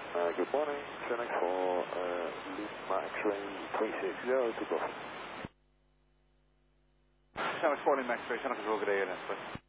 Good morning, Phoenix for Lima X-ray 360 to go. Channel 4 Lima X-ray, Channel Control, good day,